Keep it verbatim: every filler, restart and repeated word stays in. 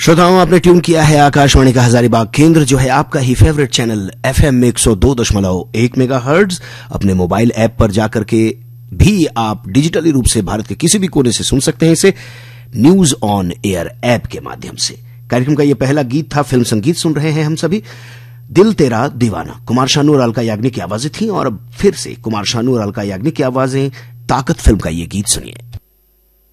श्रोताओं, आपने ट्यून किया है आकाशवाणी का हजारीबाग केंद्र, जो है आपका ही फेवरेट चैनल एफएम एक सौ दो दशमलव एक मेगाहर्ट्ज। अपने मोबाइल ऐप पर जाकर के भी आप डिजिटली रूप से भारत के किसी भी कोने से सुन सकते हैं इसे न्यूज ऑन एयर ऐप के माध्यम से। कार्यक्रम का यह पहला गीत था, फिल्म संगीत सुन रहे हैं हम सभी, दिल तेरा दीवाना। कुमार शानू और अलका याग्निक की आवाजें थी और अब फिर से कुमार शानू और अलका याग्निक की आवाजें, ताकत फिल्म का ये गीत सुनिए।